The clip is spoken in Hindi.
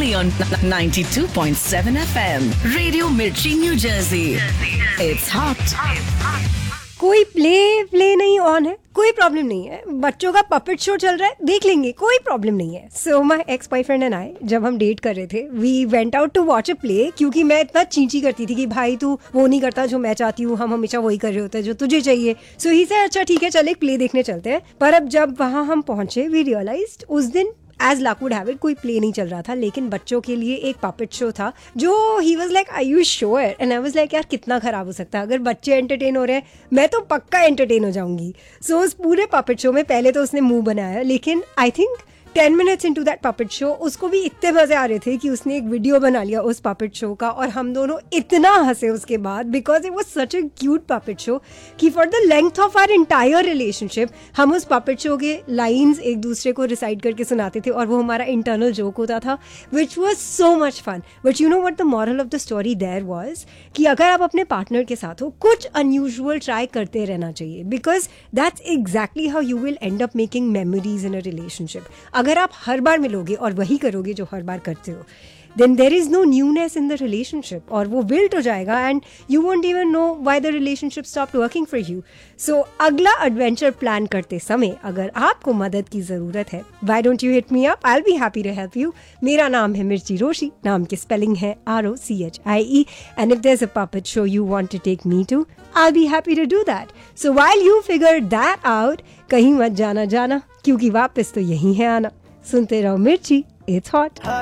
only on 92.7 FM. Radio Mirchi, New Jersey. It's hot. कोई प्ले नहीं ऑन है, कोई प्रॉब्लम नहीं है. बच्चों का पपेट शो चल रहा है, देख लेंगे, कोई प्रॉब्लम नहीं है. सो माई एक्स बॉयफ्रेंड एंड आई, जब हम डेट कर रहे थे, we went out to watch a play. क्योंकि मैं इतना चींची करती थी कि भाई तू वो नहीं करता जो मैं चाहती हूँ, हम हमेशा वही कर रहे होते हैं जो तुझे चाहिए. सो ही से अच्छा ठीक है चल एक प्ले देखने चलते हैं. पर अब जब वहाँ हम पहुंचे, वी रियलाइज्ड उस दिन as luck would have it कोई प्ले नहीं चल रहा था, लेकिन बच्चों के लिए एक पपेट शो था जो he was like I you sure, and I was like यार कितना खराब हो सकता है. अगर बच्चे एंटरटेन हो रहे हैं मैं तो पक्का एंटरटेन हो जाऊंगी. सो उस पूरे पपेट शो में पहले तो उसने मुंह बनाया, लेकिन I think 10 minutes into that puppet show उसको भी इतने मजे आ रहे थे कि उसने एक वीडियो बना लिया उस puppet show का, और हम दोनों इतना हंसे उसके बाद because it was such a cute puppet show कि for the length of our entire relationship हम उस puppet show के लाइन्स एक दूसरे को रिसाइट करके सुनाते थे और वो हमारा इंटरनल जोक होता था, which was so much fun. But you know what the moral of the story there was कि अगर आप अपने पार्टनर के साथ हो कुछ अनयूजुअल ट्राई करते रहना चाहिए, because that's exactly how you will and up making memories in a relationship. अगर आप हर बार मिलोगे और वही करोगे जो हर बार करते हो, then there is no newness in the relationship, और वो wilt हो जाएगा and you won't even know why the relationship stopped working for you. So अगला adventure plan करते समय अगर आपको मदद की ज़रूरत है, why don't you hit me up? I'll be happy to help you. मेरा नाम है मिर्ची रोशी, नाम की spelling है ROCHIE, and if there's a puppet show you want to take me to, I'll be happy to do that. So while you figure that out, कहीं मत जाना क्योंकि वापस तो यही है आना. सुनते रहो मिर्ची, it's hot.